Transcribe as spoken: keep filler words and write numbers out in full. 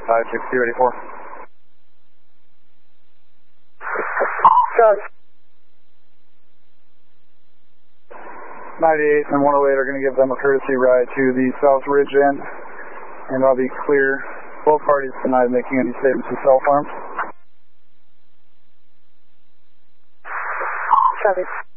five six two eight four. Copy. ninety-eight and one oh eight are going to give them a courtesy ride to the South Ridge end, and I'll be clear. Both parties denied making any statements to self-harm. Copy.